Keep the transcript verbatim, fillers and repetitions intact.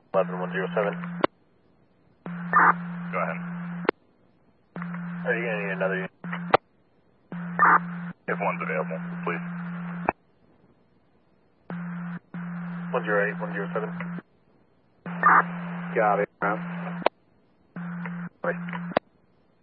eleven one zero seven. Go ahead. Are you going to need another unit? If one's available, please. one zero eight one zero seven. Got it, ground. Bye.